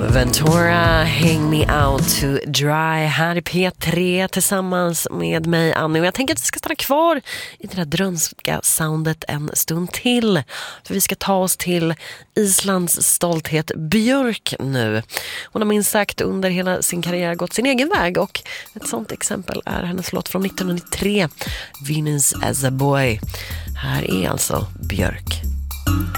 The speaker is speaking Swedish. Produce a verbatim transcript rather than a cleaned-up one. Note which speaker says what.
Speaker 1: Ventura, Hang Me Out to Dry här i P tre tillsammans med mig, Annie. Och jag tänker att vi ska stanna kvar i det där drönska soundet en stund till. För vi ska ta oss till Islands stolthet Björk nu. Hon har minst sagt under hela sin karriär gått sin egen väg. Och ett sånt exempel är hennes låt från nittonhundranittiotre, Venus as a Boy. Här är alltså Björk.